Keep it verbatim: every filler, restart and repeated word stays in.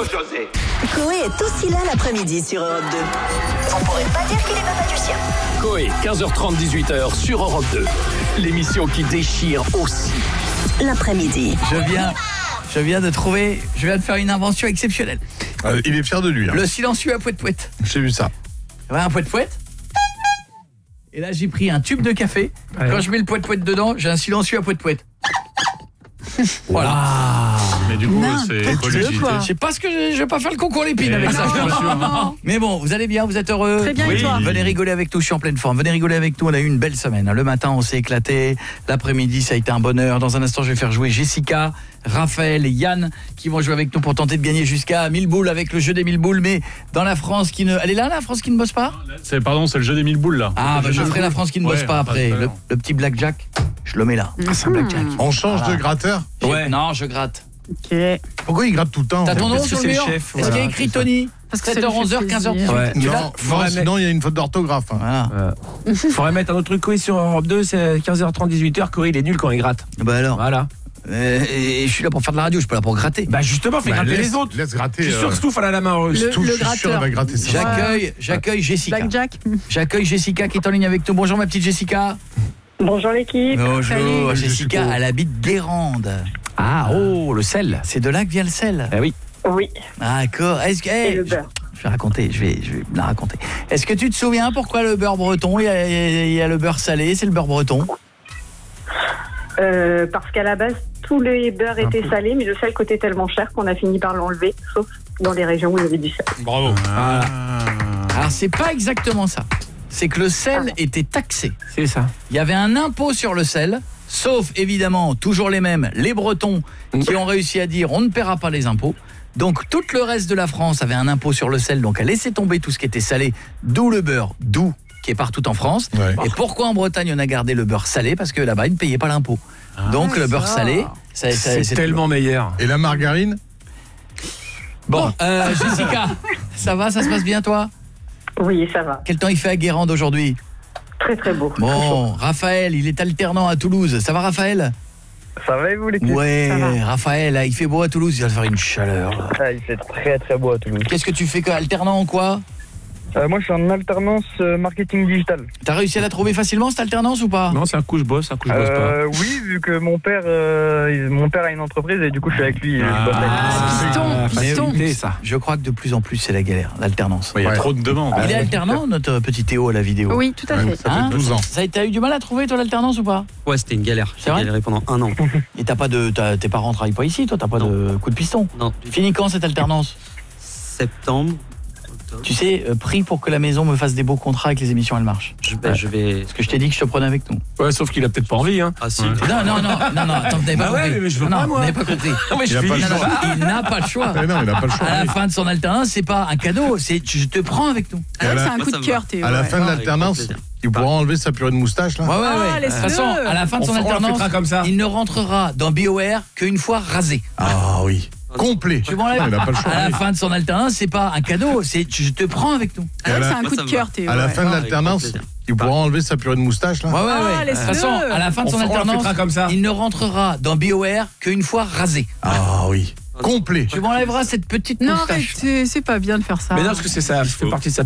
José. Coé est aussi là l'après-midi sur Europe deux. Vous pourrez pas dire qu'il est papa du sien. Coé, quinze heures trente, dix-huit heures sur Europe deux. L'émission qui déchire aussi. L'après-midi. Je viens, je viens de trouver, je viens de faire une invention exceptionnelle. Euh, il est fier de lui. Hein. Le silencieux à poète-poète. J'ai vu ça. Ouais, un poète-poète. Et là, j'ai pris un tube de café. Ouais. Quand je mets le poète-poète dedans, j'ai un silencieux à poète-poète. Voilà. Mais du coup, c'est écologique. Je sais pas ce que je, je vais pas faire le concours l'épine avec ça. Non, non, non. Mais bon, vous allez bien, vous êtes heureux? Très bien, oui. et toi? Venez rigoler avec nous, je suis en pleine forme. Venez rigoler avec nous, on a eu une belle semaine. Le matin, on s'est éclaté. L'après-midi, ça a été un bonheur. Dans un instant, je vais faire jouer Jessica, Raphaël et Yann qui vont jouer avec nous pour tenter de gagner jusqu'à mille boules avec le jeu des mille boules. Mais dans la France qui ne... Elle est là, la France qui ne bosse pas? C'est, pardon, c'est le jeu des mille boules, là. Ah, bah, je ferai la France qui ne bosse ouais, pas après. Le, le petit blackjack, je le mets là. Ah, c'est un blackjack. On change Voilà. de gratteur? Ouais. Non, je gratte. Ok. Pourquoi il gratte tout le temps? T'as ton nom Parce sur que le c'est mur? le chef, Est-ce voilà, qu'il y a écrit c'est ça. Tony? Parce que ça sept heures, lui fait onze heures, quinze heures. plaisir. Ouais. Tu Non, l'as non, Faudrait sinon il y a une faute d'orthographe. Hein. Voilà. Euh, faudrait mettre un autre truc, Coé, sur Europe deux, c'est quinze heures trente, dix-huit heures. Coé, il est nul quand il gratte. Bah alors. Voilà. Euh, et je suis là pour faire de la radio, je suis pas là pour gratter. Bah justement, fais Bah, gratter laisse, les autres. Laisse gratter. Je suis sûr euh, que Stouff, elle a la main heureuse. Le- tout, je suis sûr gratteur. elle va gratter ça. J'accueille, j'accueille Jessica. Blackjack. J'accueille Jessica qui est en ligne avec nous. Bonjour ma petite Jessica. Bonjour l'équipe. Bonjour. Salut. Jessica, elle habite Guérande. Ah, oh, le sel. C'est de là que vient le sel. Eh oui. Oui, D'accord. Est-ce que et hey, le je, beurre. je vais raconter, je vais je vais la raconter. Est-ce que tu te souviens pourquoi le beurre breton, il y a, il y a le beurre salé, c'est le beurre breton? Euh, parce qu'à la base, tous les beurres étaient salés, mais le sel coûtait tellement cher qu'on a fini par l'enlever, sauf dans les régions où il y avait du sel. Bravo. Voilà. Alors c'est pas exactement ça. C'est que le sel Ah. était taxé. C'est ça. Il y avait un impôt sur le sel, sauf évidemment toujours les mêmes, les Bretons qui ont réussi à dire on ne paiera pas les impôts. Donc tout le reste de la France avait un impôt sur le sel, donc a laissé tomber tout ce qui était salé, d'où le beurre doux qui est partout en France. Ouais. Et pourquoi en Bretagne on a gardé le beurre salé? Parce que là-bas ils ne payaient pas l'impôt. Donc le beurre salé, ça, ça, C'est tellement meilleur. Et la margarine? Bon, euh, Jessica, ça va, ça se passe bien toi? Oui, ça va. Quel temps il fait à Guérande aujourd'hui? Très très beau. Bon, Raphaël, il est alternant à Toulouse. Ça va Raphaël? Ça va et vous l'équipe? Ouais, Ça va. Raphaël, là, il fait beau à Toulouse, il va faire une chaleur. là. Ah, il fait très très beau à Toulouse. Qu'est-ce que tu fais, quoi, alternant en quoi? Euh, moi je suis en alternance euh, marketing digital. T'as réussi à la trouver facilement cette alternance ou pas? Non, c'est un coup je bosse, un coup je bosse pas. Euh, oui, vu que mon père, euh, il- mon père a une entreprise et du coup je suis avec lui. et je bosse avec lui. Ah, piston, Ah, piston. facilité, ça. Je crois que de plus en plus c'est la galère, l'alternance. Il y a Ouais. trop de demandes. Il est alternant notre petit Théo à la vidéo? Oui, tout à Ouais, fait. ça fait Hein douze ans. Ça a été, t'as eu du mal à trouver toi l'alternance ou pas? Ouais, c'était une galère. C'est J'ai vrai galéré pendant un an. Et t'as pas de, t'as- tes parents travaillent pas ici, toi t'as pas de coup de piston? Non, Fini quand cette alternance? septembre, octobre. Tu sais, euh, prie pour que la maison me fasse des beaux contrats avec les émissions Elle Marche. Je, bah, je vais. Parce que je t'ai dit que je te prenais avec nous. Ouais, sauf qu'il a peut-être pas envie, hein. Ah si. Ouais. Non, non, non, non, non, attends, vous n'avez pas Bah ouais, compris. mais je veux non, pas, non, moi. vous n'avez pas compris. Non, mais je Il a suis- pas le Non, non, choix. il n'a pas le choix. Eh non, il n'a pas le choix. À la fin de son alternance, c'est pas un cadeau, c'est je te prends avec nous. Ah, à la- c'est un Moi, coup ça de me cœur, va. Théo. À la ouais. fin de avec l'alternance, grand plaisir. il pourra enlever sa purée de moustache là. Ouais, ouais, ouais. Ah, De toute laisse-le. façon, à la fin de On son fait- on le alternance, fêtera comme ça. il ne rentrera dans BioWare qu'une fois rasé. Ah oui. Complet. Tu m'enlèves. Non, il n'a pas le choix. À la fin de son alternance, c'est pas un cadeau, c'est je te prends avec nous. Ah, ouais, à la- c'est un Moi, coup ça de me cœur, va. Théo. À la ouais. fin de Ouais, avec l'alternance, grand plaisir. il pourra enlever sa purée de moustache là. Ouais, ouais, ouais. Ah, De toute laisse-le. façon, à la fin de On son fait- on le alternance, fêtera comme ça. il ne rentrera dans BioWare qu'une fois rasé. Ah oui. Complet. Tu m'enlèveras cette petite Non, moustache. arrête, c'est c'est pas bien de faire ça. Mais non, parce que c'est ça, ça fait partie de sa